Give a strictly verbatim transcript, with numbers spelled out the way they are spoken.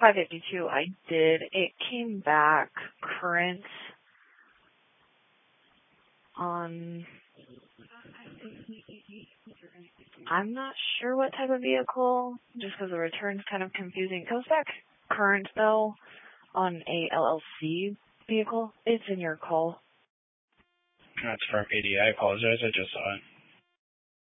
five fifty-two, I did. It came back current on, I'm not sure what type of vehicle, just because the return's kind of confusing. It comes back current, though, on a L L C vehicle. It's in your call. That's for P D. I apologize. I just saw it.